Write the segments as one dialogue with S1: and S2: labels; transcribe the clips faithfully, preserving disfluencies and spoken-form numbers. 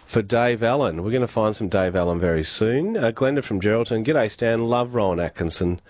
S1: for Dave Allen. We're going to find some Dave Allen very soon. Uh, Glenda from Geraldton. G'day, Stan. Love Rowan Atkinson.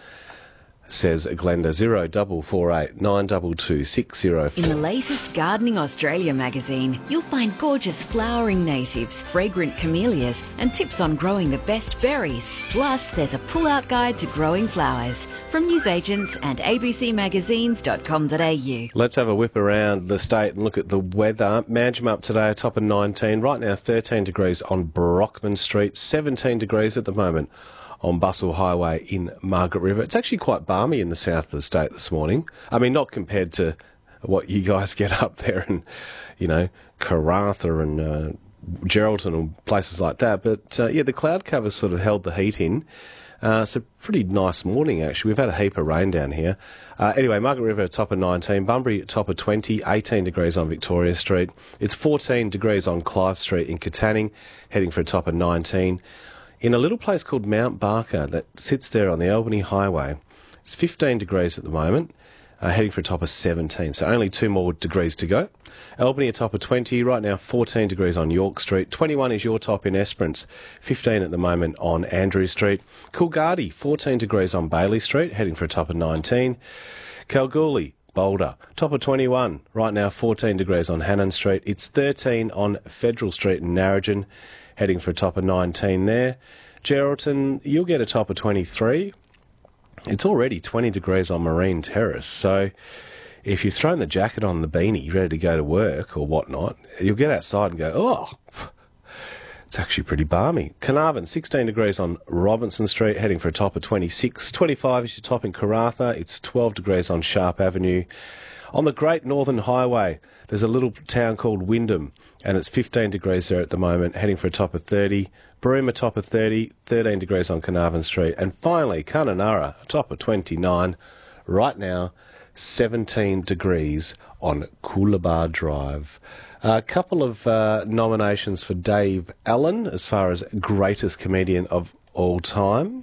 S1: Says Glenda, zero double four eight nine double two six zero four.
S2: In the latest Gardening Australia magazine, you'll find gorgeous flowering natives, fragrant camellias, and tips on growing the best berries. Plus, there's a pull-out guide to growing flowers from newsagents and a b c magazines dot com dot a u.
S1: Let's have a whip around the state and look at the weather. Manjimup up today, a top of nineteen. Right now, thirteen degrees on Brockman Street, seventeen degrees at the moment on Bustle Highway in Margaret River. It's actually quite balmy in the south of the state this morning. I mean, not compared to what you guys get up there in, you know, Karratha and uh, Geraldton and places like that. But, uh, yeah, the cloud cover sort of held the heat in. Uh, it's a pretty nice morning, actually. We've had a heap of rain down here. Uh, anyway, Margaret River, top of nineteen. Bunbury, top of twenty. eighteen degrees on Victoria Street. It's fourteen degrees on Clive Street in Katanning, heading for a top of nineteen. In a little place called Mount Barker that sits there on the Albany Highway, it's fifteen degrees at the moment, uh, heading for a top of seventeen, so only two more degrees to go. Albany a top of twenty, right now fourteen degrees on York Street, twenty-one is your top in Esperance, fifteen at the moment on Andrew Street. Coolgardie, fourteen degrees on Bailey Street, heading for a top of nineteen. Kalgoorlie, Boulder, top of twenty-one, right now fourteen degrees on Hannon Street. It's thirteen on Federal Street in Narrogin, heading for a top of nineteen there. Geraldton, you'll get a top of twenty-three. It's already twenty degrees on Marine Terrace, so if you've thrown the jacket on, the beanie, ready to go to work or whatnot, you'll get outside and go, oh, it's actually pretty balmy. Carnarvon, sixteen degrees on Robinson Street, heading for a top of twenty-six. twenty-five is your top in Karratha. It's twelve degrees on Sharp Avenue. On the Great Northern Highway, there's a little town called Wyndham, and it's fifteen degrees there at the moment, heading for a top of thirty. Broome, a top of thirty, thirteen degrees on Carnarvon Street. And finally, Kununurra, a top of twenty-nine. Right now, seventeen degrees on Coolabah Drive. A couple of uh, nominations for Dave Allen as far as greatest comedian of all time.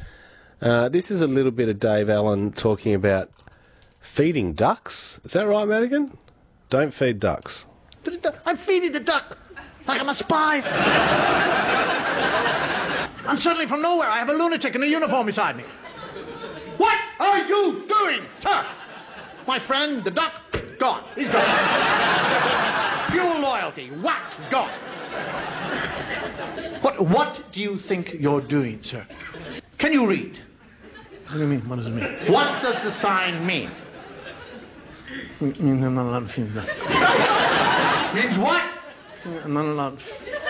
S1: Uh, this is a little bit of Dave Allen talking about feeding ducks. Is that right, Madigan? Don't feed ducks.
S3: I'm feeding the duck like I'm a spy. And suddenly from nowhere, I have a lunatic in a uniform beside me. What are you doing, sir? My friend, the duck, gone. He's gone. Pure loyalty, whack, gone. What, what do you think you're doing, sir? Can you read? What do you mean? What does it mean? What does the sign mean? I'm not allowed to feed ducks. Means what? I'm not allowed.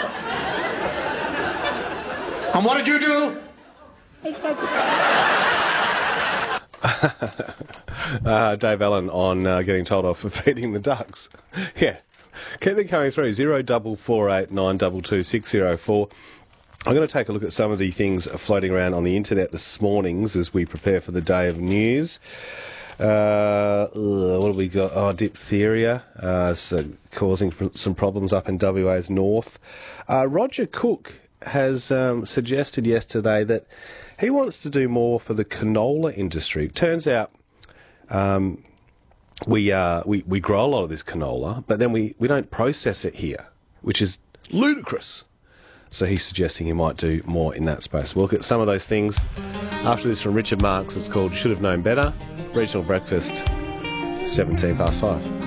S3: And what did you do?
S1: uh, Dave Allen on uh, getting told off for feeding the ducks. Yeah. Keep them coming through. zero double four eight nine double two six zero four. I'm going to take a look at some of the things floating around on the internet this mornings as we prepare for the day of news. Uh, what have we got? Oh, diphtheria, uh, so causing some problems up in W A's north. Uh, Roger Cook has um, suggested yesterday that he wants to do more for the canola industry. Turns out um, we, uh, we we grow a lot of this canola, but then we, we don't process it here, which is ludicrous. So he's suggesting he might do more in that space. We'll look at some of those things after this from Richard Marks. It's called Should Have Known Better. Regional Breakfast, seventeen past five.